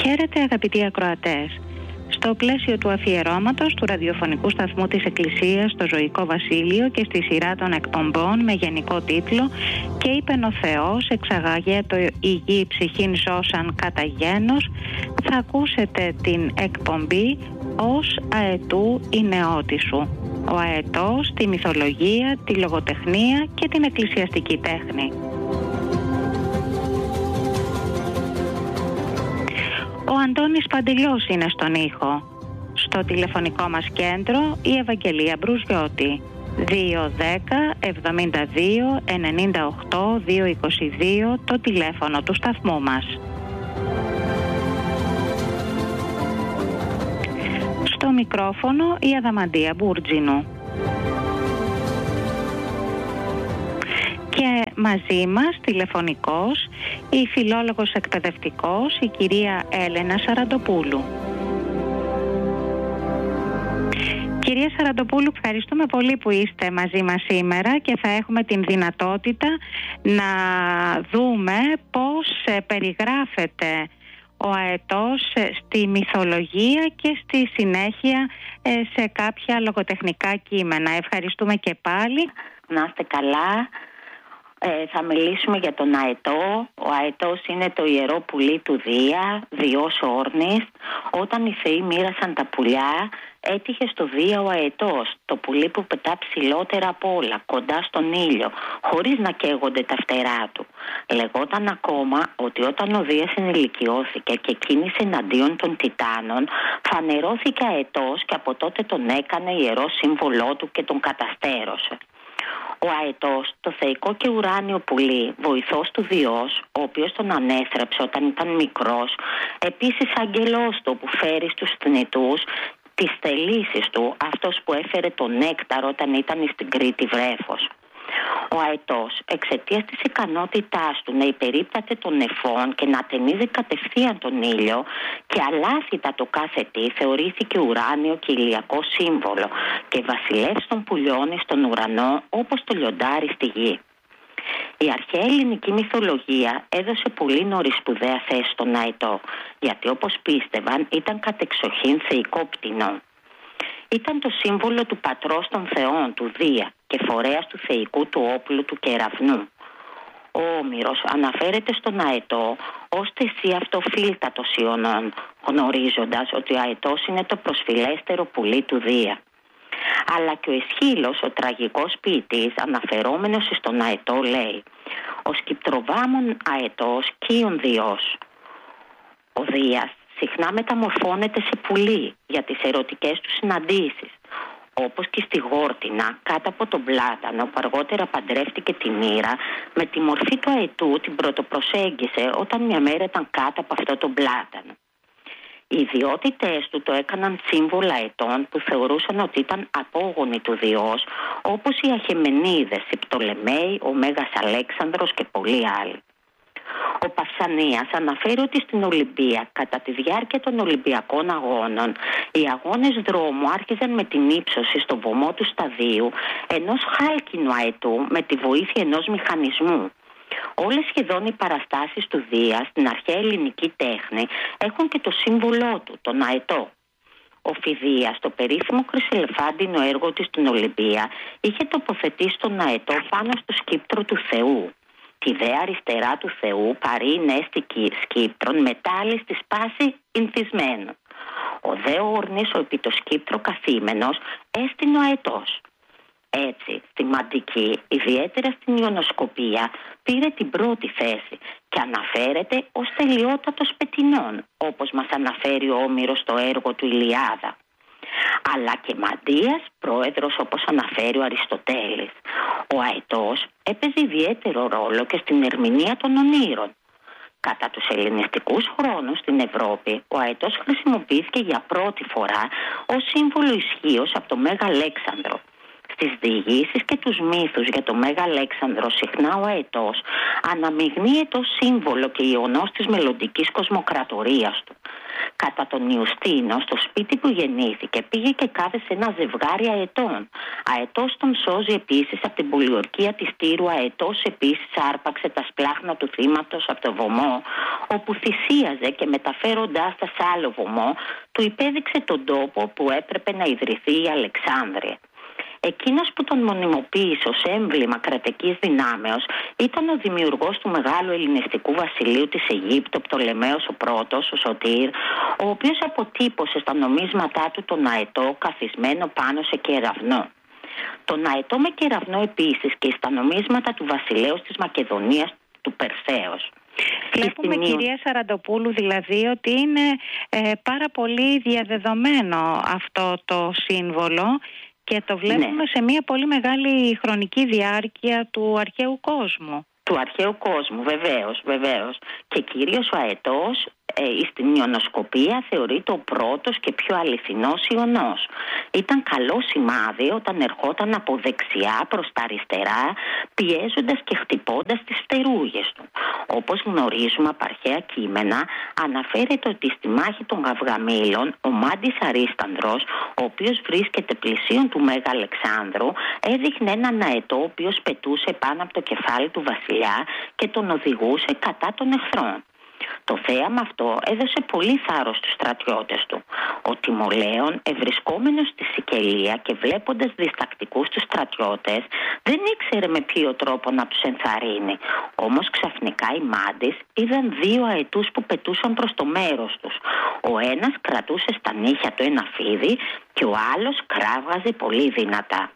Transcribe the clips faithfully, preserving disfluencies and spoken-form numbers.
Χαίρετε αγαπητοί ακροατές. Στο πλαίσιο του αφιερώματος του ραδιοφωνικού σταθμού της Εκκλησίας στο Ζωικό Βασίλειο και στη σειρά των εκπομπών με γενικό τίτλο «Και είπεν ο Θεός εξαγαγέτο η γη ψυχήν ζώσαν κατά γένος», θα ακούσετε την εκπομπή «Ως αετού η νεότη σου». Ο αετός, τη μυθολογία, τη λογοτεχνία και την εκκλησιαστική τέχνη. Ο Αντώνης Παντελιός είναι στον ήχο. Στο τηλεφωνικό μας κέντρο η Ευαγγελία Μπρουζιώτη. δύο δέκα εβδομήντα δύο ενενήντα οκτώ διακόσια είκοσι δύο το τηλέφωνο του σταθμού μας. Στο μικρόφωνο η Αδαμαντία Μπούρτζινου. Και μαζί μας τηλεφωνικός η φιλόλογος εκπαιδευτικός η κυρία Έλενα Σαραντοπούλου. Κυρία Σαραντοπούλου, ευχαριστούμε πολύ που είστε μαζί μας σήμερα και θα έχουμε την δυνατότητα να δούμε πώς περιγράφεται ο αετός στη μυθολογία και στη συνέχεια σε κάποια λογοτεχνικά κείμενα. Ευχαριστούμε και πάλι. Να είστε καλά. Ε, θα μιλήσουμε για τον αετό. Ο αετός είναι το ιερό πουλί του Δία, Διός όρνης. Όταν οι θεοί μοίρασαν τα πουλιά, έτυχε στο Δία ο αετός, το πουλί που πετά ψηλότερα απ' όλα, κοντά στον ήλιο, χωρίς να καίγονται τα φτερά του. Λεγόταν ακόμα ότι όταν ο Δίας ενηλικιώθηκε και κίνησε εναντίον των Τιτάνων, φανερώθηκε αετός και από τότε τον έκανε ιερό σύμβολό του και τον καταστέρωσε. Ο αετός, το θεϊκό και ουράνιο πουλί, βοηθός του Διός, ο οποίος τον ανέθρεψε όταν ήταν μικρός, επίσης αγγελός του που φέρει στους θνητούς τις θελήσεις του, αυτός που έφερε τον νέκταρο όταν ήταν στην Κρήτη βρέφος. Ο αετός, εξαιτίας της ικανότητάς του να υπερίπταται των νεφών και να ταινίζει κατευθείαν τον ήλιο και αλάθητα το κάθε τι, θεωρήθηκε ουράνιο και ηλιακό σύμβολο και βασιλεύς των πουλιών στον ουρανό όπως το λιοντάρι στη γη. Η αρχαία ελληνική μυθολογία έδωσε πολύ νωρίς σπουδαία θέση στον αετό, γιατί όπως πίστευαν ήταν κατεξοχήν θεϊκό πτηνό. Ήταν το σύμβολο του πατρός των θεών, του Δία, και φορέας του θεϊκού του όπλου του κεραυνού. Ο Όμηρος αναφέρεται στον αετό ως τεσί αυτοφύλτατος Ιωνών, γνωρίζοντας ότι ο αετός είναι το προσφυλέστερο πουλί του Δία. Αλλά και ο Αισχύλος, ο τραγικός ποιητής, αναφερόμενος στον αετό, λέει «Ο σκυπτροβάμων αετός κύων Διός». Ο Δίας συχνά μεταμορφώνεται σε πουλί για τις ερωτικές του συναντήσεις, όπως και στη Γόρτινα κάτω από τον Πλάτανο που αργότερα παντρεύτηκε την Ήρα, με τη μορφή του αετού την πρωτοπροσέγγισε όταν μια μέρα ήταν κάτω από αυτό τον Πλάτανο. Οι ιδιότητες του το έκαναν σύμβολα αετών που θεωρούσαν ότι ήταν απόγονοι του Διός, όπως οι Αχεμενίδες, οι Πτολεμαίοι, ο Μέγας Αλέξανδρος και πολλοί άλλοι. Ο Παυσανίας αναφέρει ότι στην Ολυμπία, κατά τη διάρκεια των Ολυμπιακών Αγώνων, οι αγώνες δρόμου άρχιζαν με την ύψωση στο βωμό του σταδίου ενός χάλκινου αετού με τη βοήθεια ενός μηχανισμού. Όλες σχεδόν οι παραστάσεις του Δία στην αρχαία ελληνική τέχνη έχουν και το σύμβολό του, τον αετό. Ο Φιδίας, το περίφημο χρυσελεφάντινο έργο της στην Ολυμπία, είχε τοποθετήσει τον αετό πάνω στο σκύπτρο του Θεού. Τη δε αριστερά του Θεού παρήν έστικη σκύπτρον μετάλλης στη σπάση υνθισμένο. Ο δε όρνης, ο επί το σκύπτρο καθήμενος, έστεινε ο αετός. Έτσι, στη μαντική, ιδιαίτερα στην ιονοσκοπία, πήρε την πρώτη θέση και αναφέρεται ως τελειότατος πετεινών, όπως μας αναφέρει ο Όμηρος στο έργο του Ηλιάδα. Αλλά και μαντίας, πρόεδρος όπως αναφέρει ο Αριστοτέλης. Ο αετός έπαιζε ιδιαίτερο ρόλο και στην ερμηνεία των ονείρων. Κατά τους ελληνιστικούς χρόνους στην Ευρώπη, ο αετός χρησιμοποιήθηκε για πρώτη φορά ως σύμβολο ισχύος από το Μέγα Αλέξανδρο. Στις διηγήσεις και τους μύθους για το Μέγα Αλέξανδρο, συχνά ο αετός αναμειγνύεται ως σύμβολο και ιονός της μελλοντικής κοσμοκρατορίας του. Κατά τον Ιουστίνο, στο σπίτι που γεννήθηκε, πήγε και κάθεσε ένα ζευγάρι αετών. Αετός τον σώζει επίσης από την πολιορκία της Τύρου. Αετός επίσης άρπαξε τα σπλάχνα του θύματος από το βωμό, όπου θυσίαζε, και μεταφέροντάς τα σε άλλο βωμό, του υπέδειξε τον τόπο που έπρεπε να ιδρυθεί η Αλεξάνδρεια. Εκείνος που τον μονιμοποίησε ως έμβλημα κρατικής δυνάμεως ήταν ο δημιουργός του μεγάλου ελληνιστικού βασιλείου της Αιγύπτου, Πτολεμαίος ο πρώτος, ο Σωτήρ, ο οποίος αποτύπωσε στα νομίσματά του τον αετό καθισμένο πάνω σε κεραυνό. Τον αετό με κεραυνό επίσης και στα νομίσματα του βασιλέως της Μακεδονίας, του Περσέως. Βλέπουμε, στιγμή... κυρία Σαραντοπούλου, δηλαδή ότι είναι ε, πάρα πολύ διαδεδομένο αυτό το σύμβολο και το βλέπουμε ναι. σε μια πολύ μεγάλη χρονική διάρκεια του αρχαίου κόσμου. Του αρχαίου κόσμου, βεβαίως, βεβαίως. Και κυρίως ο αετός ε, στην ιονοσκοπία θεωρείται ο πρώτος και πιο αληθινός ιονός. Ήταν καλό σημάδι όταν ερχόταν από δεξιά προς τα αριστερά, πιέζοντας και χτυπώντας τις φτερούγες του. Όπως γνωρίζουμε από αρχαία κείμενα, αναφέρεται ότι στη μάχη των Γαυγαμήλων ο Μάντης Αρίστανδρος, ο οποίος βρίσκεται πλησίον του Μέγα Αλεξάνδρου, έδειχνε έναν αετό ο οποίος πετούσε πάνω από το κεφάλι του βασιλιά και τον οδηγούσε κατά των εχθρών. Το θέαμα αυτό έδωσε πολύ θάρρος στους στρατιώτες του. Ο Τιμολέων, ευρισκόμενος στη Σικελία και βλέποντας διστακτικούς τους στρατιώτες, δεν ήξερε με ποιο τρόπο να τους ενθαρρύνει. Όμως ξαφνικά οι Μάντες είδαν δύο αετούς που πετούσαν προς το μέρος τους. Ο ένας κρατούσε στα νύχια του ένα φίδι και ο άλλος κράβγαζε πολύ δυνατά.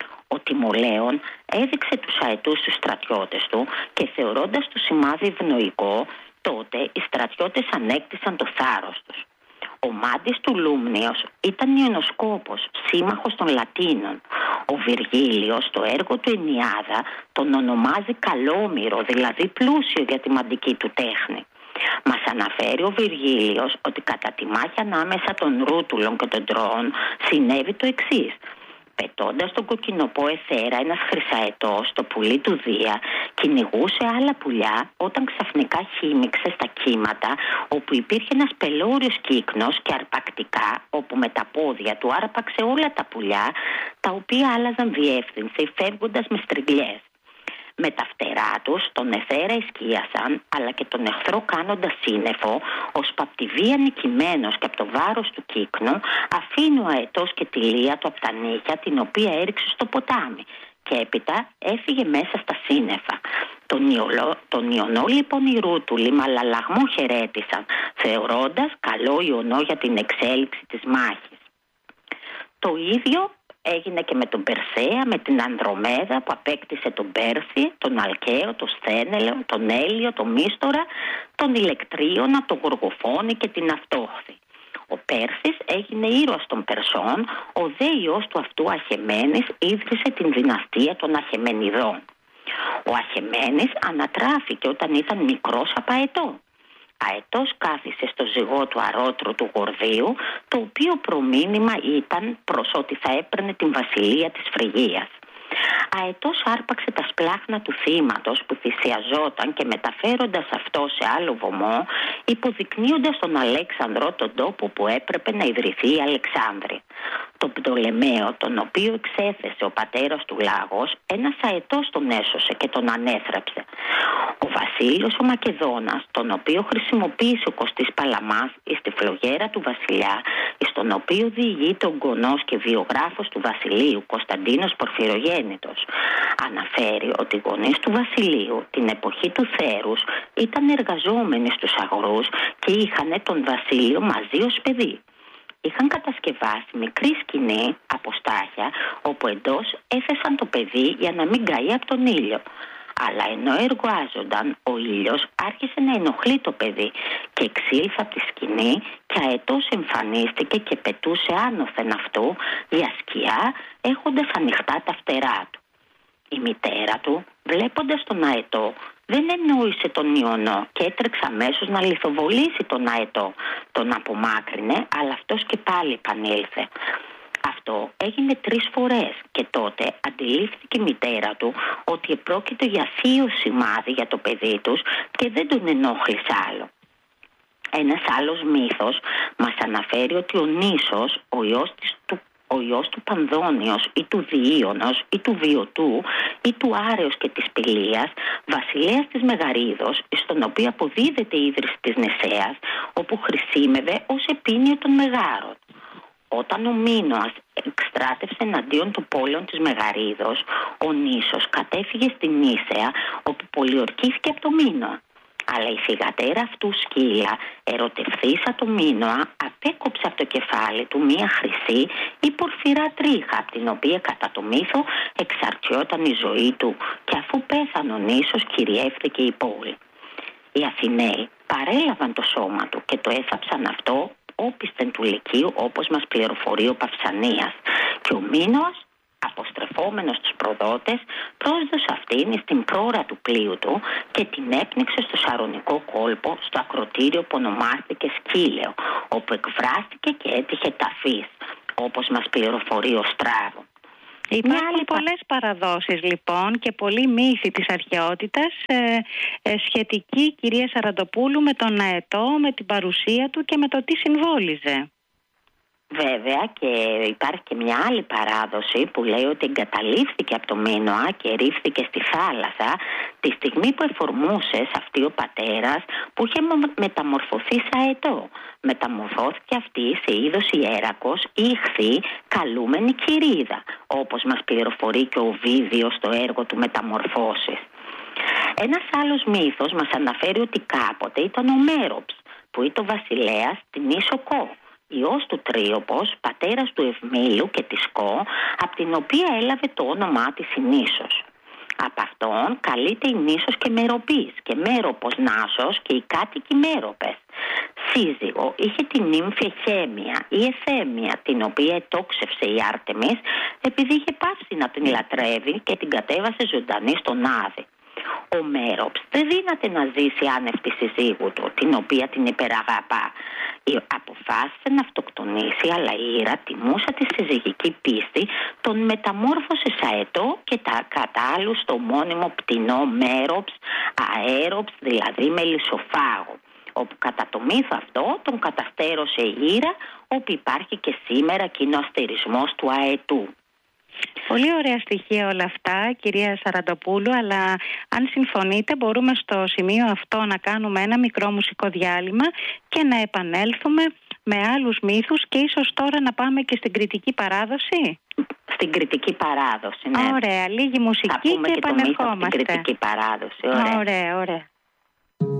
Ο Τιμολέων έδειξε τους αετούς στους στρατιώτες του και θεωρώντας το σημάδι ευνοϊκό, τότε οι στρατιώτες ανέκτησαν το θάρρος τους. Ο Μάντης του Λούμνιος ήταν ιονοσκόπος, σύμμαχος των Λατίνων. Ο Βυργίλιος στο έργο του Ενιάδα τον ονομάζει καλόμηρο, δηλαδή πλούσιο για τη μαντική του τέχνη. Μας αναφέρει ο Βυργίλιος ότι κατά τη μάχη ανάμεσα των Ρούτουλων και των Τρώων συνέβη το εξής. Πετώντας τον κοκκινοπό εθέρα, ένας χρυσαετός, το πουλί του Δία, κυνηγούσε άλλα πουλιά όταν ξαφνικά χύμιξε στα κύματα, όπου υπήρχε ένας πελώριος κύκνος και αρπακτικά, όπου με τα πόδια του άρπαξε όλα τα πουλιά, τα οποία άλλαζαν διεύθυνση φεύγοντας με στριγλιές. Με τα φτερά τους τον εθέρα εσκίασαν, αλλά και τον εχθρό κάνοντας σύννεφο, ως απ' τη βία νικημένος και από το βάρος του κύκνου, αφήνει ο αετός και τη λία του από τα νύχια, την οποία έριξε στο ποτάμι, και έπειτα έφυγε μέσα στα σύννεφα. Τον, Ιολο, τον Ιωνό λοιπόν οι Ρούτουλοι με αλλαλαγμό χαιρέτησαν, θεωρώντας καλό Ιωνό για την εξέλιξη της μάχης. Το ίδιο έγινε και με τον Περσέα, με την Ανδρομέδα που απέκτησε τον Πέρση, τον Αλκαίο, τον Σθένελο, τον Έλιο, τον Μίστορα, τον Ηλεκτρίωνα, τον Γοργοφόνη και την Αυτόχθη. Ο Πέρσης έγινε ήρωας των Περσών, ο δε ιός του αυτού Αχεμένης ίδρυσε την δυναστεία των Αχεμενιδών. Ο Αχεμένης ανατράφηκε όταν ήταν μικρός από αετό. Αετός κάθισε στο ζυγό του αρώτρου του Γορδίου, το οποίο προμήνυμα ήταν προς ότι θα έπαιρνε την βασιλεία της Φρυγίας. Αετός άρπαξε τα σπλάχνα του θύματος που θυσιαζόταν και μεταφέροντας αυτό σε άλλο βωμό, υποδεικνύοντας στον Αλέξανδρο τον τόπο που έπρεπε να ιδρυθεί η Αλεξάνδρεια. Τον Πτολεμαίο, τον οποίο εξέθεσε ο πατέρας του Λάγος, ένας αετός τον έσωσε και τον ανέθραψε. Ο Βασίλειος ο Μακεδόνας, τον οποίο χρησιμοποίησε ο Κωστής Παλαμάς στη φλογέρα του βασιλιά, στον οποίο διηγείται ο γονός και βιογράφος του βασιλείου Κωνσταντίνος Πορφυρογέννητος, αναφέρει ότι οι γονείς του βασιλείου την εποχή του θέρους ήταν εργαζόμενοι στους αγρούς και είχαν τον βασίλειο μαζί ως παιδί. Είχαν κατασκευάσει μικρή σκηνή από στάχια, όπου εντός έθεσαν το παιδί για να μην καεί από τον ήλιο. Αλλά ενώ εργάζονταν, ο ήλιος άρχισε να ενοχλεί το παιδί και εξήλθε από τη σκηνή και αετός εμφανίστηκε και πετούσε άνωθεν αυτού για σκιά, έχοντας ανοιχτά τα φτερά του. Η μητέρα του, βλέποντας τον αετό, δεν εννοήσε τον Ιωνό και έτρεξε αμέσως να λιθοβολήσει τον αετό. Τον απομάκρυνε, αλλά αυτός και πάλι επανήλθε. Αυτό έγινε τρεις φορές και τότε αντιλήφθηκε η μητέρα του ότι επρόκειτο για θείο σημάδι για το παιδί τους και δεν τον ενόχλησε άλλο. Ένας άλλος μύθος μας αναφέρει ότι ο Νήσος, ο ιός της, του, ο ιός του Πανδώνιος ή του Διείωνος ή του Βιωτού ή του Άρεως και της Πηλίας, βασιλέας της Μεγαρίδος, στον οποίο αποδίδεται η ίδρυση της Νεσέας, όπου χρησίμευε ως επίνειο των Μεγάρων. Όταν ο Μίνωας εκστράτευσε εναντίον του πόλεων της Μεγαρίδος, ο Νήσος κατέφυγε στην Νήσαια, όπου πολιορκήθηκε από το Μίνωα. Αλλά η θυγατέρα αυτού Σκύλα, ερωτευθήσα το Μίνωα, απέκοψε από το κεφάλι του μία χρυσή ή πορφυρά τρίχα, από την οποία κατά το μύθο εξαρτιόταν η ζωή του, και αφού πέθανε ο Νήσος κυριεύθηκε η πόλη. Οι Αθηναίοι παρέλαβαν το σώμα του και το έθαψαν αυτό όπισθεν του Λυκείου, όπως μας πληροφορεί ο Παυσανίας, και ο Μίνωας, αποστρεφόμενος στους προδότες, πρόσδωσε αυτήν στην πρόωρα του πλοίου του και την έπνιξε στο Σαρονικό κόλπο, στο ακροτήριο που ονομάστηκε Σκύλαιο, όπου εκβράστηκε και έτυχε ταφής, όπως μας πληροφορεί ο Στράβο. Υπάρχουν άλλη... πολλές παραδόσεις λοιπόν και πολλοί μύθοι της αρχαιότητας ε, ε, σχετικοί, κυρία Σαραντοπούλου, με τον Αετό, με την παρουσία του και με το τι συμβόλιζε. Βέβαια, και υπάρχει και μια άλλη παράδοση που λέει ότι εγκαταλείφθηκε από το Μίνωα και ρίφθηκε στη θάλασσα τη στιγμή που εφορμούσε σε αυτή ο πατέρας που είχε μεταμορφωθεί σε Αετό. Μεταμορφώθηκε αυτή σε είδος ιέρακος ή ηχθή καλούμενη Κυρίδα, όπως μας πληροφορεί και ο Οβίδιος στο έργο του Μεταμορφώσεις. Ένας άλλος μύθος μας αναφέρει ότι κάποτε ήταν ο Μέροψ, που ήταν βασιλέας στην Ίσο Κο, ιός του Τρίοπος, πατέρας του Ευμήλου και της Κο, από την οποία έλαβε το όνομά της η Νήσος. Από αυτόν καλείται η Νήσος και Μεροπής και Μέροπος Νάσος και οι κάτοικοι Μέροπες. Σύζυγο είχε την νύμφη Εχέμια ή Εθέμια, την οποία ετόξευσε η Άρτεμις επειδή είχε πάψει να την λατρεύει και την κατέβασε ζωντανή στον Άδη. Ο Μέροψ δεν δύναται να ζήσει άνευ της συζύγου του, την οποία την υπεραγαπά. Αποφάσισε να αυτοκτονήσει, αλλά η Ήρα τιμούσα τη συζυγική πίστη, τον μεταμόρφωσε σε Αετό και τα κατάλλου στο μόνιμο πτηνό Μέροψ, Αέροψ, δηλαδή Μελισσοφάγο, όπου κατά το μύθο αυτό τον καταστέρωσε η Ήρα, όπου υπάρχει και σήμερα εκείνο αστερισμός του Αετού. Πολύ ωραία στοιχεία όλα αυτά, κυρία Σαραντοπούλου, αλλά αν συμφωνείτε μπορούμε στο σημείο αυτό να κάνουμε ένα μικρό μουσικό διάλειμμα και να επανέλθουμε με άλλους μύθους και ίσως τώρα να πάμε και στην κριτική παράδοση. Στην κριτική παράδοση, ναι. Ωραία, λίγη μουσική θα πούμε και, και επανερχόμαστε. Στην κριτική παράδοση, ωραία. Ωραία, ωραία.